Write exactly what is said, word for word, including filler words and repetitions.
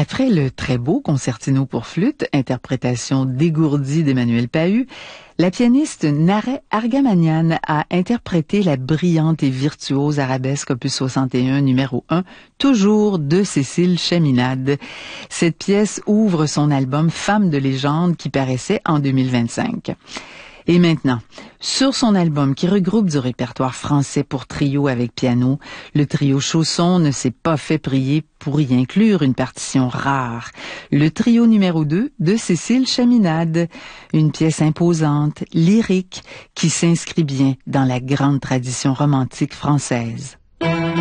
Après le très beau concertino pour flûte, interprétation dégourdie d'Emmanuel Pahud, la pianiste Nareh Argamanian a interprété la brillante et virtuose arabesque opus soixante et un numéro un, toujours de Cécile Chaminade. Cette pièce ouvre son album Femme de légende qui paraissait en deux mille vingt-cinq. Et maintenant, sur son album qui regroupe du répertoire français pour trio avec piano, le trio Chausson ne s'est pas fait prier pour y inclure une partition rare. Le trio numéro deux de Cécile Chaminade, une pièce imposante, lyrique, qui s'inscrit bien dans la grande tradition romantique française.